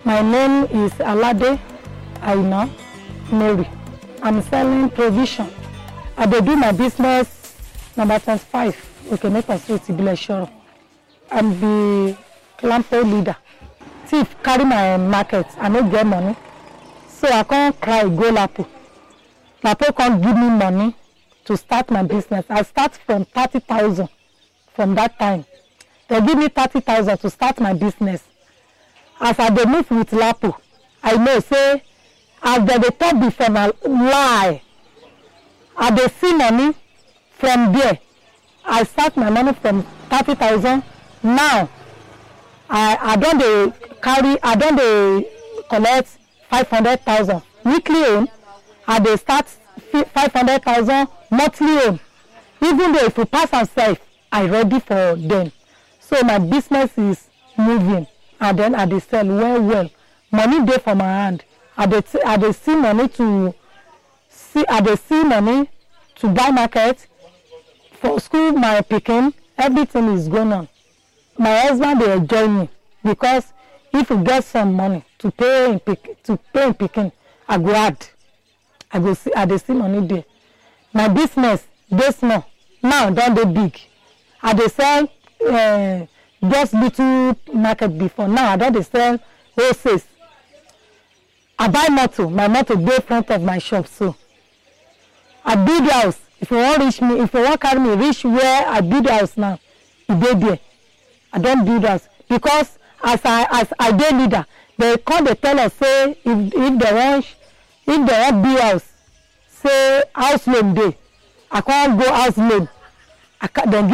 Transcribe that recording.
My name is Alade Aina Mary. I'm selling provision. I do my business number 25. Okay, make us street Ibileshoro. I'm the Lampo leader. Thief carry my market. I don't get money. So I can't cry, go Lapo. Lapo can't give me money to start my business. I start from 30,000 from that time. They give me 30,000 to start my business. As I dey move with Lapo, I know say as they talk before my lie, I dey see money from there. I start my money from 30,000. Now I don't dey carry, I don't dey collect 500,000 weekly own. I dey start 500,000 monthly own. Even though if you pass and safe, I ready for them. So my business is moving, and then I dey sell well. Money dey for my hand. I dey see money to buy market for school. My pikin, everything is going on. My husband dey enjoy me because if you get some money to pay in pikin, I go add. I dey see money there. My business dey small, now don dey big. I dey sell just little market before. Now I don dey sell wholesale. I buy motor. My motor dey front of my shop. So I build house. If you want reach me, if you want carry me reach where I build house now, e dey there. I don build house because as I dey leader, they come dey tell us say if they want build house, say house loan dey. I can't go house loan. Then